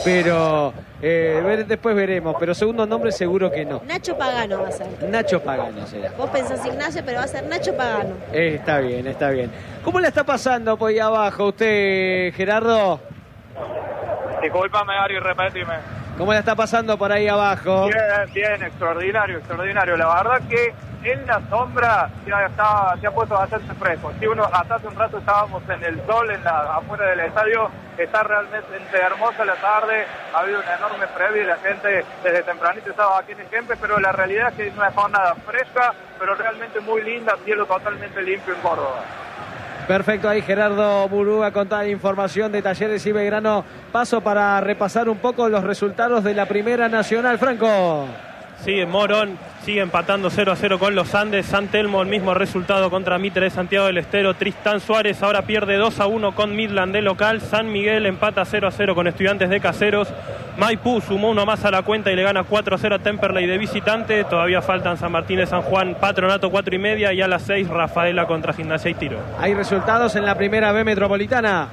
pero después veremos. Pero segundo nombre seguro que no. Nacho Pagano va a ser. Nacho Pagano será. Vos pensás Ignacio, pero va a ser Nacho Pagano. Está bien, está bien. ¿Cómo le está pasando por ahí abajo usted, Gerardo? Discúlpame, Ari, repetime. ¿Cómo la está pasando por ahí abajo? Bien, bien, extraordinario, extraordinario. La verdad que en la sombra se ha puesto bastante fresco. Si uno, hasta hace un rato estábamos en el sol, afuera del estadio, está realmente hermosa la tarde, ha habido una enorme previa y la gente desde tempranito estaba aquí en el Kempes, pero la realidad es que es una jornada fresca, pero realmente muy linda, cielo totalmente limpio en Córdoba. Perfecto, ahí Gerardo Murúa con toda la información de Talleres y Belgrano. Paso para repasar un poco los resultados de la Primera Nacional, Franco. Sí, Morón sigue empatando 0-0 con los Andes. San Telmo, el mismo resultado contra Mitre de Santiago del Estero. Tristán Suárez ahora pierde 2-1 con Midland de local. San Miguel empata 0-0 con Estudiantes de Caseros. Maipú sumó uno más a la cuenta y le gana 4-0 a Temperley de visitante. Todavía faltan San Martín de San Juan, Patronato 4:30 y a las 6 Rafaela contra Gimnasia y Tiro. ¿Hay resultados en la Primera B Metropolitana?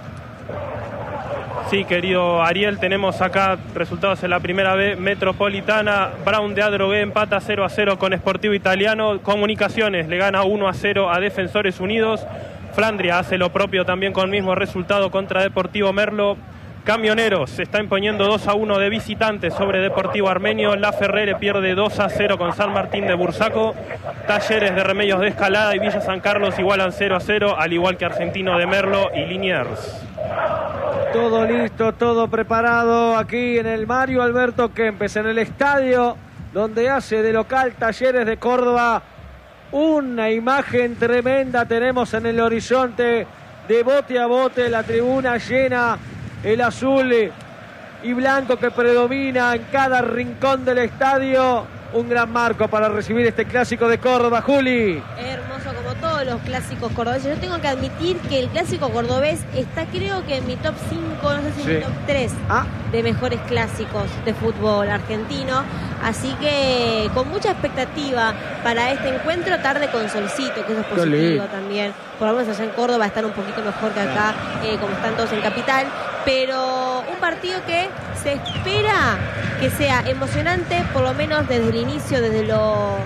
Sí, querido Ariel, tenemos acá resultados en la Primera B Metropolitana. Brown de Adrogué empata 0-0 con Sportivo Italiano. Comunicaciones le gana 1-0 a Defensores Unidos. Flandria hace lo propio también con el mismo resultado contra Deportivo Merlo. Camioneros se está imponiendo 2-1 de visitantes sobre Deportivo Armenio. La Ferrere pierde 2-0 con San Martín de Bursaco. Talleres de Remedios de Escalada y Villa San Carlos igualan 0-0, al igual que Argentino de Merlo y Liniers. Todo listo, todo preparado aquí en el Mario Alberto Kempes, en el estadio donde hace de local Talleres de Córdoba. Una imagen tremenda tenemos en el horizonte, de bote a bote, la tribuna llena, el azul y blanco que predomina en cada rincón del estadio. Un gran marco para recibir este clásico de Córdoba, Juli. Hermoso como todos los clásicos cordobeses. Yo tengo que admitir que el clásico cordobés está, creo que en mi top 5, no sé si en mi top 3 de mejores clásicos de fútbol argentino. Así que con mucha expectativa para este encuentro, tarde con solcito, que eso es positivo también. Por lo menos allá en Córdoba están un poquito mejor que acá, como están todos en Capital. Pero un partido que se espera que sea emocionante, por lo menos desde el inicio, desde lo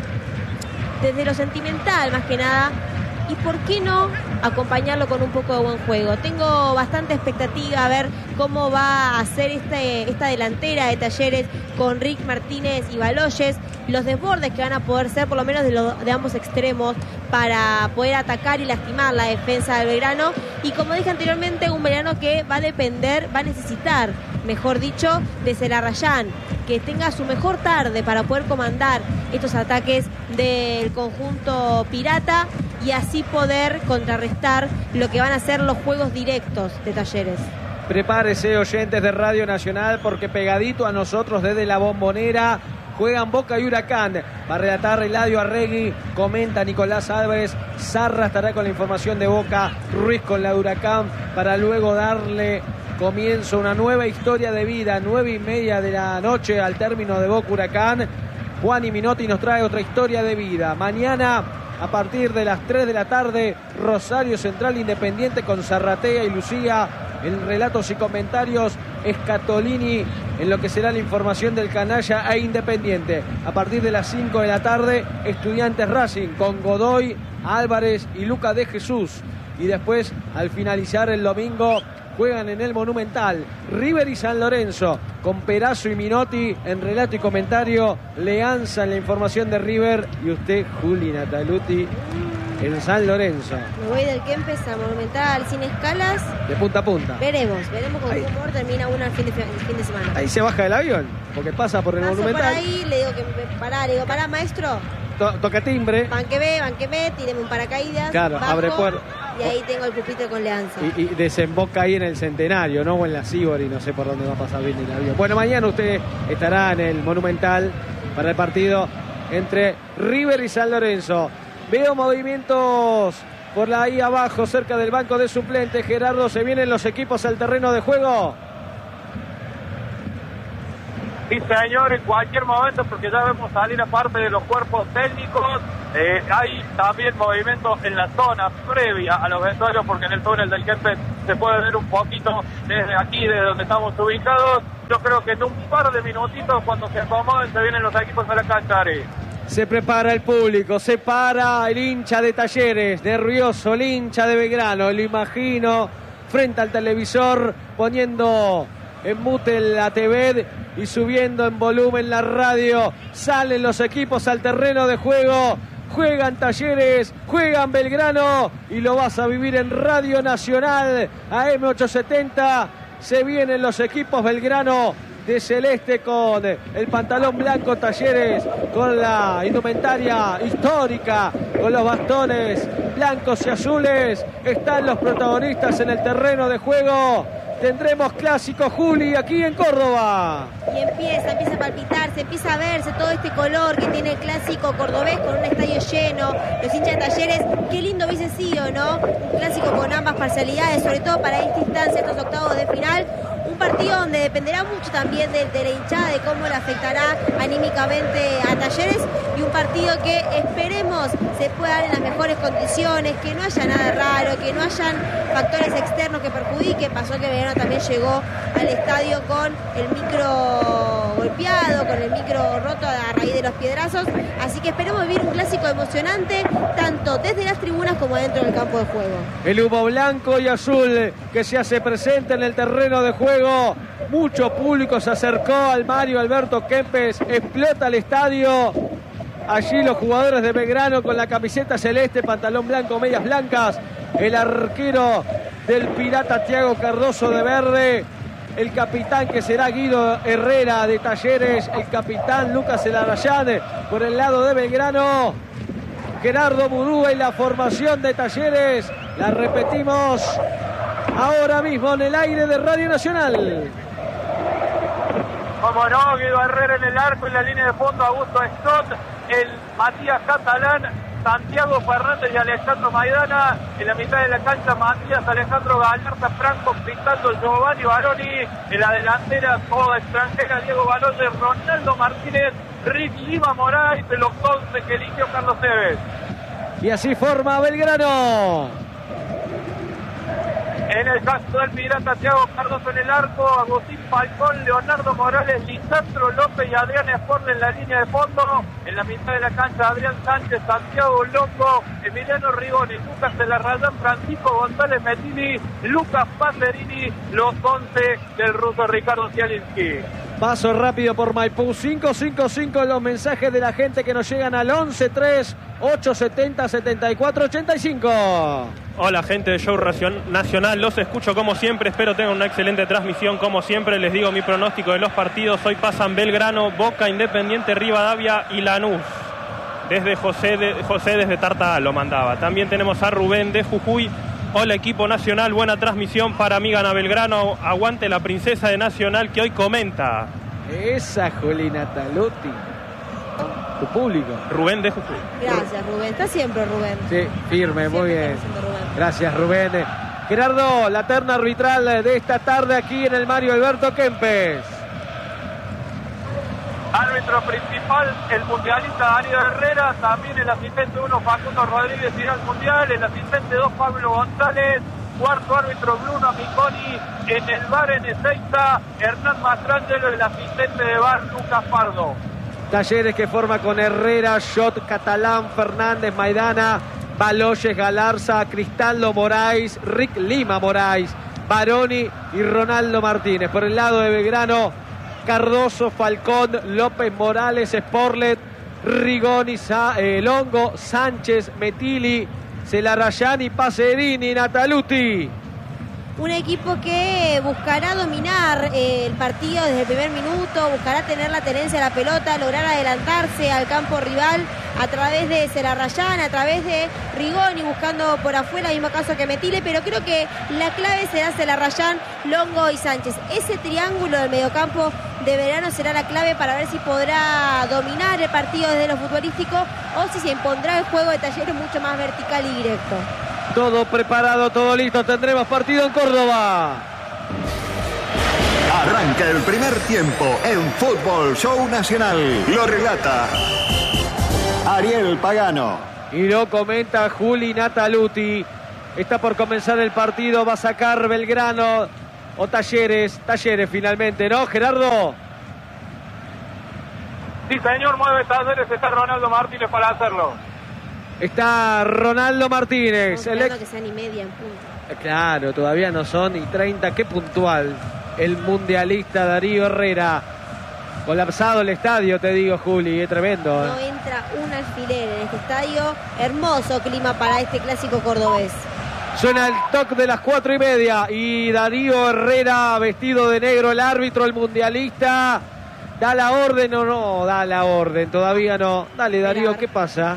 sentimental más que nada. Y por qué no acompañarlo con un poco de buen juego. Tengo bastante expectativa a ver cómo va a ser esta delantera de Talleres con Rick Martínez y Baloyes, los desbordes que van a poder ser por lo menos de ambos extremos para poder atacar y lastimar la defensa del Belgrano. Y como dije anteriormente, un Belgrano que va a necesitar, mejor dicho, de Celarrayán, que tenga su mejor tarde para poder comandar estos ataques del conjunto pirata y así poder contrarrestar lo que van a ser los juegos directos de Talleres. Prepárese, oyentes de Radio Nacional, porque pegadito a nosotros desde la Bombonera juegan Boca y Huracán. Va a relatar Eladio Arregui, comenta Nicolás Álvarez. Zarra estará con la información de Boca, Ruiz con la de Huracán, para luego darle comienzo a una nueva historia de vida. 9:30 de la noche al término de Boca Huracán. Juan y Minotti nos trae otra historia de vida. Mañana, a partir de las 3 de la tarde, Rosario Central Independiente con Zarratea y Lucía. En relatos y comentarios, Escatolini en lo que será la información del Canalla e Independiente. A partir de las 5 de la tarde, Estudiantes Racing con Godoy, Álvarez y Luca de Jesús. Y después, al finalizar el domingo, juegan en el Monumental River y San Lorenzo con Perazo y Minotti en relato y comentario. Leanza en la información de River y usted, Juli Nataluti, en San Lorenzo. Me voy del Kempes a Monumental sin escalas. De punta a punta. Veremos con qué humor termina uno el fin de semana. Ahí se baja del avión, porque pasa por el Monumental. Por ahí, le digo que pará, maestro. Toca timbre. Banqueme, tireme un paracaídas. Claro, bajo, abre puerta. Y ahí tengo el pupitre con Leanza. Y desemboca ahí en el Centenario, ¿no? O en la Sibori, no sé por dónde va a pasar bien el avión. Bueno, mañana usted estará en el Monumental para el partido entre River y San Lorenzo. Veo movimientos por ahí abajo, cerca del banco de suplentes. Gerardo, ¿se vienen los equipos al terreno de juego? Sí, señor, en cualquier momento, porque ya vemos salir a parte de los cuerpos técnicos. Hay también movimientos en la zona previa a los vestuarios, porque en el túnel del Kempes se puede ver un poquito desde aquí, desde donde estamos ubicados. yo creo que en un par de minutitos, cuando se acomoden, se vienen los equipos a la cancha, Ari. Se prepara el público, se para el hincha de Talleres, nervioso, el hincha de Belgrano, lo imagino, frente al televisor, poniendo en mute la TV y subiendo en volumen la radio. Salen los equipos al terreno de juego, juegan Talleres, juegan Belgrano, y lo vas a vivir en Radio Nacional, AM870. Se vienen los equipos Belgrano de celeste con el pantalón blanco, Talleres con la indumentaria histórica, con los bastones blancos y azules. Están los protagonistas en el terreno de juego. Tendremos clásico, Juli, aquí en Córdoba. Y empieza a palpitarse, empieza a verse todo este color que tiene el clásico cordobés con un estadio lleno, los hinchas de Talleres. Qué lindo hubiese sido, ¿no? Un clásico con ambas parcialidades, sobre todo para esta instancia, estos octavos de final. Un partido donde dependerá mucho también de la hinchada, de cómo le afectará anímicamente a Talleres, y un partido que esperemos se pueda dar en las mejores condiciones, que no haya nada raro, que no hayan factores externos que perjudiquen. Pasó que Belgrano también llegó al estadio con el micro golpeado, con el micro roto a raíz de los piedrazos, así que esperemos vivir un clásico emocionante tanto desde las tribunas como dentro del campo de juego. El humo blanco y azul que se hace presente en el terreno de juego. Mucho público se acercó al Mario Alberto Kempes, explota el estadio. Allí los jugadores de Belgrano con la camiseta celeste, pantalón blanco, medias blancas. El arquero del Pirata Thiago Cardoso de verde. El capitán que será Guido Herrera de Talleres. El capitán Lucas Elarrayán por el lado de Belgrano. Gerardo Murúa y la formación de Talleres. La repetimos ahora mismo en el aire de Radio Nacional. Como no, Guido Herrera en el arco, en la línea de fondo, Augusto Stott, el Matías Catalán, Santiago Fernández y Alejandro Maidana. En la mitad de la cancha, Matías, Alejandro Galarza, Franco Pintando, Giovanni Baroni. En la delantera, toda extranjera, Diego Baloye, Ronaldo Martínez, Rick Lima Moraes, de los 11 que eligió Carlos Tevez. Y así forma Belgrano. En el caso del Pirata, Thiago Cardoso en el arco, Agustín Falcón, Leonardo Morales, Lisandro López y Adrián Esporle en la línea de fondo. En la mitad de la cancha, Adrián Sánchez, Santiago Longo, Emiliano Rigoni, Lucas Elarrayán, Francisco González Metini, Lucas Pacerini, los 11 del ruso Ricardo Zielinski. Paso rápido por Maipú, 555 los mensajes de la gente que nos llegan al 11-3-870-7485. Hola gente de Show Nacional, los escucho como siempre, espero tengan una excelente transmisión como siempre. Les digo mi pronóstico de los partidos: hoy pasan Belgrano, Boca, Independiente, Rivadavia y Lanús. Desde José desde Tartagal lo mandaba. También tenemos a Rubén de Jujuy. Hola equipo Nacional, buena transmisión para mí, gana Belgrano, aguante la princesa de Nacional que hoy comenta. Esa Julina Taluti, tu público. Rubén de Jujuy. Gracias Rubén, está siempre Rubén. Sí, firme, muy Siempre bien. está presente, Rubén. Gracias Rubén. Gerardo, la terna arbitral de esta tarde aquí en el Mario Alberto Kempes. Árbitro principal, el mundialista Darío Herrera, también el asistente 1 Facundo Rodríguez irá al mundial, el asistente 2 Pablo González, cuarto árbitro Bruno Miconi, en el VAR en Ezeiza, Hernán Mastrangelo, el asistente de VAR Lucas Pardo. Talleres que forma con Herrera, Schott, Catalán, Fernández, Maidana, Baloyes, Galarza, Cristaldo Moraes, Rick Lima Moraes, Baroni y Ronaldo Martínez. Por el lado de Belgrano, Cardoso, Falcón, López, Morales, Sporlet, Rigoni, Longo, Sánchez, Metili, Celarrayán y Pacerini, Nataluti. Un equipo que buscará dominar el partido desde el primer minuto, buscará tener la tenencia de la pelota, lograr adelantarse al campo rival a través de Celarrayán, a través de Rigoni, buscando por afuera, mismo caso que Metile, pero creo que la clave será Celarrayán, Longo y Sánchez. Ese triángulo del mediocampo de Belgrano será la clave para ver si podrá dominar el partido desde lo futbolístico o si se impondrá el juego de Talleres mucho más vertical y directo. Todo preparado, todo listo. Tendremos partido en Córdoba. Arranca el primer tiempo en Fútbol Show Nacional. Lo relata Ariel Pagano. Y lo comenta Juli Nataluti. Está por comenzar el partido. Va a sacar Belgrano o Talleres finalmente, ¿no, Gerardo? Sí, señor, mueve Talleres, está Ronaldo Martínez para hacerlo. Está Ronaldo Martínez. Esperando que sean y media en punto. Claro, todavía no son y 30, qué puntual. El mundialista Darío Herrera. Colapsado el estadio, te digo, Juli, es tremendo. No entra un alfiler en este estadio. Hermoso clima para este clásico cordobés. Suena el toque de las 4:30 y Darío Herrera, vestido de negro, el árbitro, el mundialista. ¿Da la orden o no? Da la orden, todavía no. Dale, Darío, ¿qué pasa?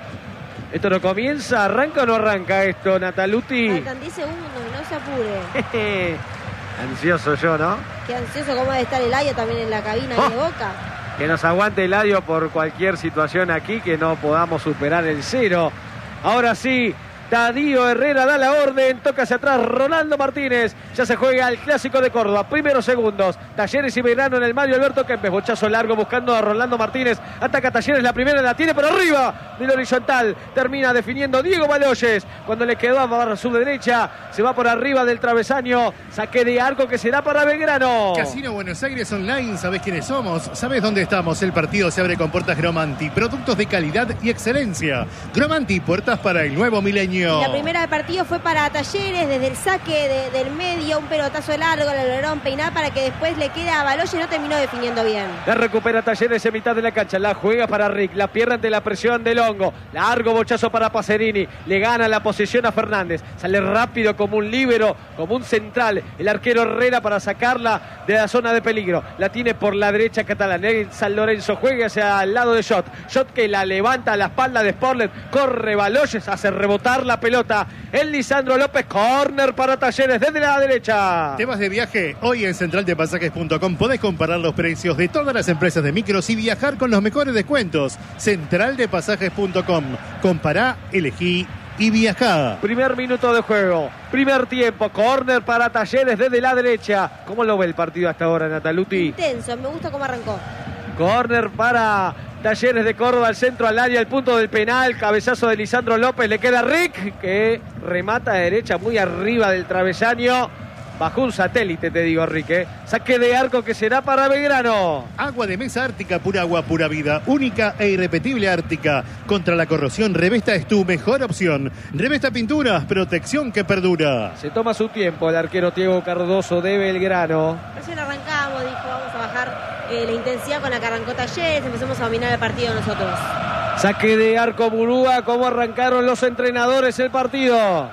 ¿Esto no comienza? ¿Arranca o no arranca esto, Nataluti? Faltan 10 segundos, no se apure. Ansioso yo, ¿no? Qué ansioso cómo debe estar Eladio también en la cabina de Boca. Que nos aguante Eladio por cualquier situación aquí, que no podamos superar el 0. Ahora sí, Darío Herrera da la orden, toca hacia atrás Ronaldo Martínez, ya se juega el clásico de Córdoba, primeros segundos, Talleres y Belgrano en el Mario Alberto Kempes, bochazo largo buscando a Rolando Martínez, ataca Talleres, la primera la tiene por arriba del horizontal, termina definiendo Diego Baloyes, cuando le quedó a barra su derecha, se va por arriba del travesaño, saque de arco que será para Belgrano. Casino Buenos Aires Online, ¿sabés quiénes somos? ¿Sabés dónde estamos? El partido se abre con puertas Gromanti, productos de calidad y excelencia. Gromanti, puertas para el nuevo milenio. La primera del partido fue para Talleres, desde el saque del medio, un pelotazo largo, el alerón peinar para que después le quede a Baloyes, no terminó definiendo bien. La recupera Talleres en mitad de la cancha, la juega para Rick, la pierde ante la presión del hongo, largo bochazo para Pacerini, le gana la posesión a Fernández, sale rápido como un líbero, como un central, el arquero Herrera para sacarla de la zona de peligro, la tiene por la derecha Catalán, San Lorenzo juega hacia el lado de Shot que la levanta a la espalda de Sporlet, corre Baloyes, hace rebotar la pelota, el Lisandro López, córner para Talleres desde la derecha. ¿Te vas de viaje? Hoy en centraldepasajes.com podés comparar los precios de todas las empresas de micros y viajar con los mejores descuentos. Centraldepasajes.com. Compará, elegí y viajá. Primer minuto de juego, primer tiempo, córner para Talleres desde la derecha. ¿Cómo lo ve el partido hasta ahora, Nataluti? Intenso, me gusta cómo arrancó. Córner para Talleres de Córdoba, al centro, al área, el punto del penal, cabezazo de Lisandro López, le queda Rick, que remata a derecha, muy arriba del travesaño, bajo un satélite, te digo, Rick, saque de arco que será para Belgrano. Agua de mesa Ártica, pura agua, pura vida, única e irrepetible Ártica. Contra la corrosión, Revesta es tu mejor opción. Revesta Pinturas, protección que perdura. Se toma su tiempo el arquero Diego Cardoso de Belgrano. Recién arrancamos, dijo, vamos a bajar la intensidad con la que arrancó Talleres, empezamos a dominar el partido nosotros. Saque de arco Murúa, ¿cómo arrancaron los entrenadores el partido?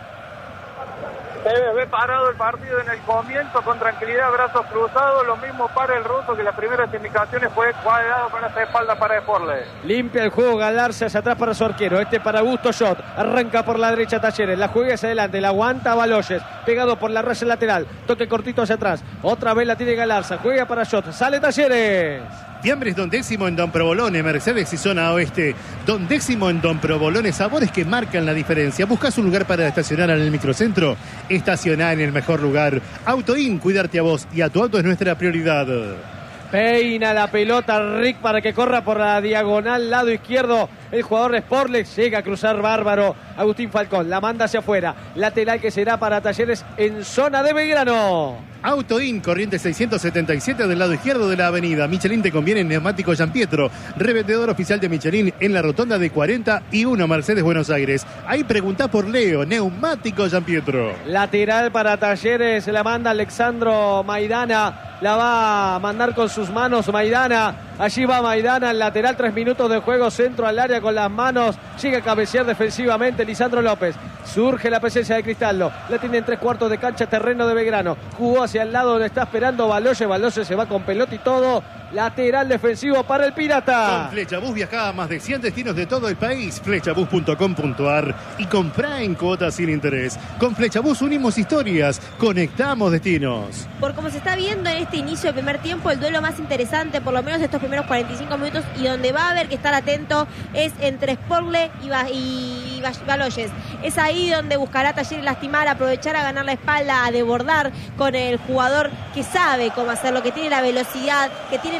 Ve parado el partido en el comienzo con tranquilidad, brazos cruzados, lo mismo para el ruso que las primeras indicaciones fue cuadrado con esa espalda para Sporle. Limpia el juego Galarza hacia atrás para su arquero, para Augusto Shot, arranca por la derecha Talleres, la juega hacia adelante, la aguanta Baloyes, pegado por la raya lateral, toque cortito hacia atrás, otra vez la tiene Galarza, juega para Shot, sale Talleres. Fiambres Don Décimo en Don Provolone, Mercedes y zona oeste. Don Décimo en Don Provolone, sabores que marcan la diferencia. ¿Buscas un lugar para estacionar en el microcentro? Estacioná en el mejor lugar. Autoin, cuidarte a vos y a tu auto es nuestra prioridad. Peina la pelota Rick para que corra por la diagonal, lado izquierdo. El jugador de Sporlex llega a cruzar bárbaro. Agustín Falcón la manda hacia afuera. Lateral que será para Talleres en zona de Belgrano. Autoin, corriente 677 del lado izquierdo de la avenida. Michelin te conviene en neumático Gianpietro. Revendedor oficial de Michelin en la rotonda de 41 Mercedes Buenos Aires. Ahí preguntá por Leo, neumático Gianpietro. Lateral para Talleres, la manda Alexandro Maidana. La va a mandar con sus manos Maidana. Allí va Maidana, el lateral, 3 minutos de juego, centro al área con las manos. Llega a cabecear defensivamente Lisandro López. Surge la presencia de Cristaldo. La tiene en 3/4 de cancha, terreno de Belgrano. Jugó hacia el lado donde está esperando Baloyes. Baloyes se va con pelota y todo. Lateral defensivo para el Pirata. Con Flechabús viajá a más de 100 destinos de todo el país. Flechabús.com.ar y comprá en cuotas sin interés. Con Flechabús unimos historias, conectamos destinos. Por como se está viendo en este inicio del primer tiempo, el duelo más interesante, por lo menos estos primeros 45 minutos, y donde va a haber que estar atento, es entre Sporle y Baloyes. Es ahí donde buscará Talleres lastimar, aprovechar a ganar la espalda, a desbordar con el jugador que sabe cómo hacerlo, que tiene la velocidad, que tiene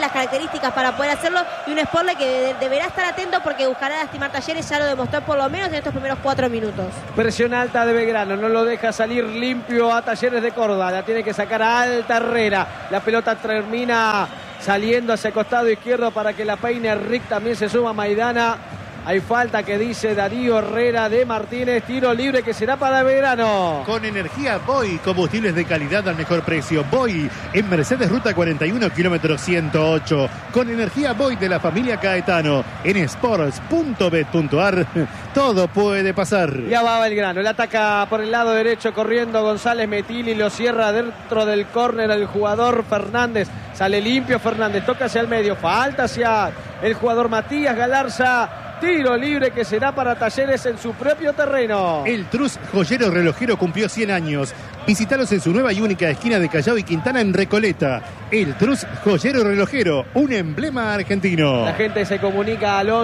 las características para poder hacerlo, y un Sporle que deberá estar atento porque buscará lastimar Talleres, ya lo demostró por lo menos en estos primeros 4 minutos. Presión alta de Belgrano, no lo deja salir limpio a Talleres de Córdoba, la tiene que sacar a alta Herrera, la pelota termina saliendo hacia el costado izquierdo para que la peine Rick, también se suma Maidana. Hay falta que dice Darío Herrera de Martínez. Tiro libre que será para Belgrano. Con energía Boy, combustibles de calidad al mejor precio. Boy en Mercedes Ruta 41, kilómetro 108. Con energía Boy de la familia Caetano. En sports.bet.ar todo puede pasar. Ya va Belgrano. El ataca por el lado derecho corriendo González Metilli. Lo cierra dentro del córner el jugador Fernández. Sale limpio Fernández. Toca hacia el medio. Falta hacia el jugador Matías Galarza. Tiro libre que será para Talleres en su propio terreno. El Trus Joyero Relojero cumplió 100 años. Visítalos en su nueva y única esquina de Callao y Quintana en Recoleta. El Trus Joyero Relojero, un emblema argentino. La gente se comunica al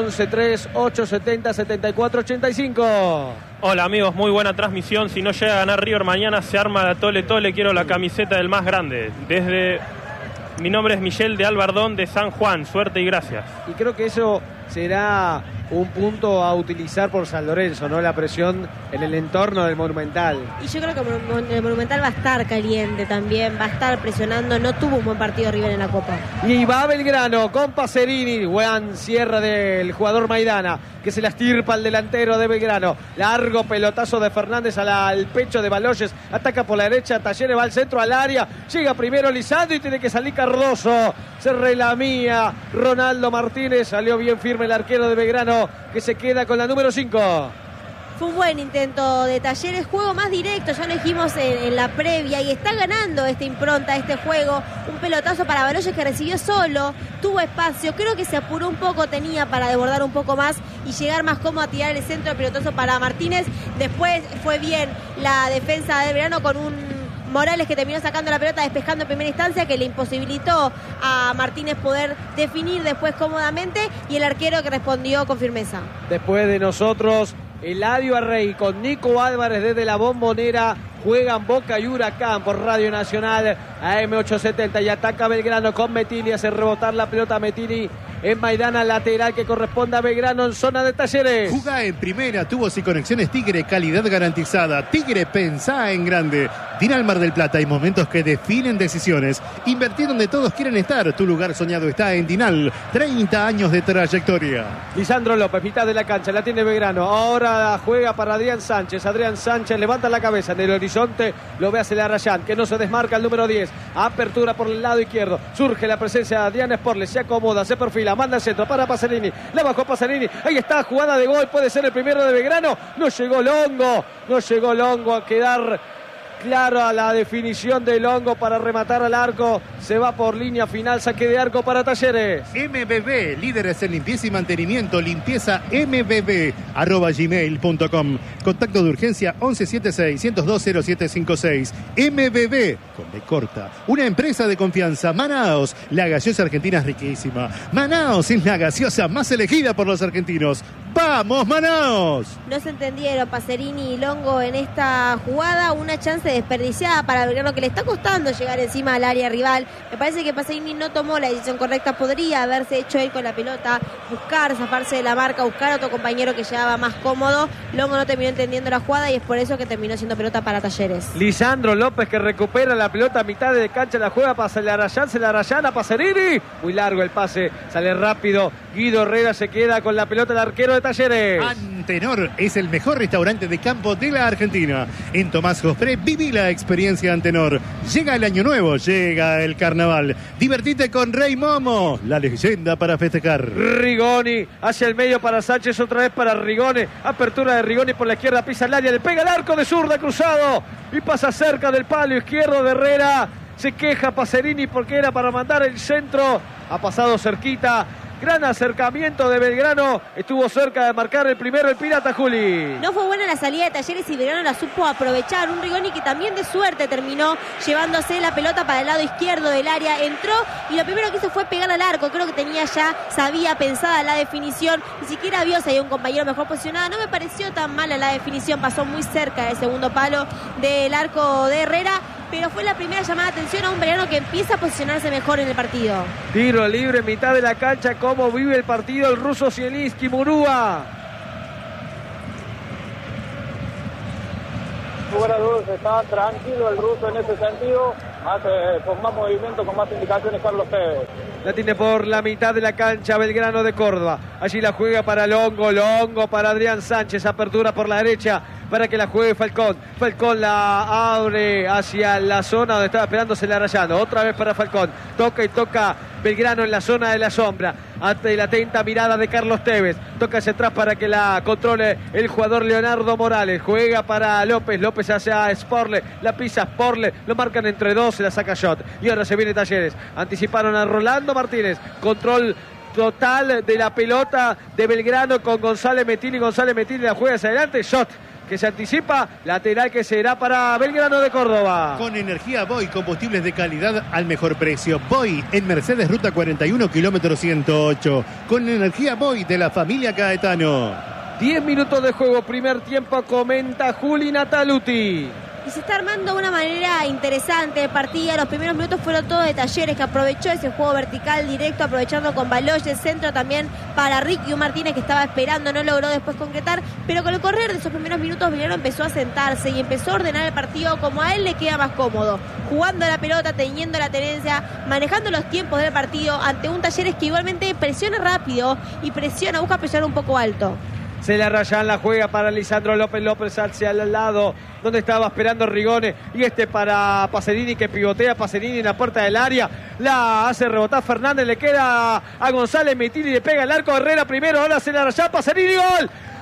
11-3-870-7485. Hola amigos, muy buena transmisión. Si no llega a ganar River mañana se arma la Tole Tole. Quiero la camiseta del más grande. Mi nombre es Michel de Albardón de San Juan. Suerte y gracias. Y creo que eso será un punto a utilizar por San Lorenzo, ¿no? La presión en el entorno del Monumental. Y yo creo que el Monumental va a estar caliente también, va a estar presionando. No tuvo un buen partido River en la Copa. Y va Belgrano con Pacerini. Buen cierre del jugador Maidana, que se la estirpa al delantero de Belgrano. Largo pelotazo de Fernández al pecho de Baloyes. Ataca por la derecha, Talleres va al centro, al área. Llega primero Lisandro y tiene que salir Cardoso. Se relamía Ronaldo Martínez. Salió bien firme el arquero de Belgrano, que se queda con la número 5. Fue un buen intento de Talleres, juego más directo, ya lo dijimos en la previa, y está ganando esta impronta, este juego. Un pelotazo para Baloyes que recibió solo, tuvo espacio, creo que se apuró un poco, tenía para desbordar un poco más y llegar más cómodo a tirar el centro. El pelotazo para Martínez. Después fue bien la defensa de Belgrano con un Morales que terminó sacando la pelota, despejando en primera instancia, que le imposibilitó a Martínez poder definir después cómodamente, y el arquero que respondió con firmeza. Después de nosotros, Eladio Arrey con Nico Álvarez desde la Bombonera. Juegan Boca y Huracán por Radio Nacional AM870, y ataca Belgrano con Metilli, hace rebotar la pelota Metilli en Maidana, lateral que corresponde a Belgrano en zona de Talleres. Jugá en primera, tubos y conexiones Tigre, calidad garantizada. Tigre, pensá en grande. Dinal Mar del Plata, hay momentos que definen decisiones. Invertir donde todos quieren estar. Tu lugar soñado está en Dinal. 30 años de trayectoria. Lisandro López, mitad de la cancha, la tiene Belgrano. Ahora juega para Adrián Sánchez. Adrián Sánchez levanta la cabeza en el horizonte, lo ve a Celarayán, que no se desmarca el número 10. Apertura por el lado izquierdo. Surge la presencia de Adrián Sporle, se acomoda, se perfila, manda el centro para Pacerini. La bajó Pacerini. Ahí está, jugada de gol, puede ser el primero de Belgrano. No llegó Longo a quedar claro a la definición de Longo para rematar al arco. Se va por línea final, saque de arco para Talleres. MBB, líderes en limpieza y mantenimiento. Limpieza MBB @gmail.com. Contacto de urgencia 1176-102-0756. MBB con B corta. Una empresa de confianza. Manaos, la gaseosa argentina es riquísima. Manaos es la gaseosa más elegida por los argentinos. ¡Vamos, Manaos! No se entendieron Pacerini y Longo en esta jugada. Una chance desperdiciada para Belgrano, que le está costando llegar encima al área rival. Me parece que Pacerini no tomó la decisión correcta. Podría haberse hecho él con la pelota, buscar, zafarse de la marca, buscar a otro compañero que llegaba más cómodo. Longo no terminó entendiendo la jugada y es por eso que terminó siendo pelota para Talleres. Lisandro López, que recupera la pelota a mitad de cancha, la juega para Celarayán a Pacerini. Muy largo el pase, sale rápido. Guido Herrera se queda con la pelota, el arquero de Talleres. Antenor es el mejor restaurante de campo de la Argentina. En Tomás Jospré viví la experiencia Antenor. Llega el año nuevo, llega el carnaval. Divertite con Rey Momo, la leyenda para festejar. Rigoni hacia el medio para Sánchez, otra vez para Rigoni. Apertura de Rigoni por la izquierda, pisa el área, le pega el arco de zurda cruzado y pasa cerca del palo izquierdo de Herrera. Se queja Pacerini porque era para mandar el centro. Ha pasado cerquita. Gran acercamiento de Belgrano. Estuvo cerca de marcar el primero el Pirata Juli. No fue buena la salida de Talleres y Belgrano la supo aprovechar. Un Rigoni que también de suerte terminó llevándose la pelota para el lado izquierdo del área. Entró y lo primero que hizo fue pegar al arco. Creo que sabía pensada la definición. Ni siquiera vio si había un compañero mejor posicionado. No me pareció tan mala la definición. Pasó muy cerca del segundo palo del arco de Herrera. pero fue la primera llamada de atención a un Belgrano que empieza a posicionarse mejor en el partido. Tiro libre, mitad de la cancha. ¿Cómo vive el partido el ruso Zielinski? Murúa. Fuera de dudas, está tranquilo el ruso en ese sentido, hace con más movimiento, con más indicaciones Carlos Tevez. La tiene por la mitad de la cancha Belgrano de Córdoba. Allí la juega para Longo, Longo para Adrián Sánchez. Apertura por la derecha para que la juegue Falcón. Falcón la abre hacia la zona donde estaba esperándose la Rayano. Otra vez para Falcón. Toca y toca Belgrano en la zona de la sombra. Ante la atenta mirada de Carlos Tevez. Toca hacia atrás para que la controle el jugador Leonardo Morales. Juega para López. López hacia Sporle. La pisa Sporle. Lo marcan entre dos. Se la saca Shot. Y ahora se viene Talleres. Anticiparon a Rolando Martínez. Control total de la pelota de Belgrano con González Mettini. González Mettini la juega hacia adelante. Shot que se anticipa, lateral que será para Belgrano de Córdoba. Con energía Boy, combustibles de calidad al mejor precio. Boy en Mercedes, ruta 41, kilómetro 108. Con energía Boy de la familia Caetano. 10 minutos de juego, primer tiempo, comenta Juli Nataluti. Y se está armando de una manera interesante el partido. Los primeros minutos fueron todos de Talleres, que aprovechó ese juego vertical directo, aprovechando con Baloyes, centro también para Ricky Martínez, que estaba esperando, no logró después concretar, pero con el correr de esos primeros minutos Belgrano empezó a sentarse y empezó a ordenar el partido como a él le queda más cómodo, jugando la pelota, teniendo la tenencia, manejando los tiempos del partido ante un Talleres que igualmente presiona rápido y busca presionar un poco alto. Se la rayan, la juega para Lisandro López. López hacia el lado donde estaba esperando Rigone. Y para Pacerini, que pivotea Pacerini en la puerta del área. La hace rebotar Fernández. Le queda a González Mettini. Le pega el arco. Herrera primero. Ahora se la rayan. Pacerini, gol.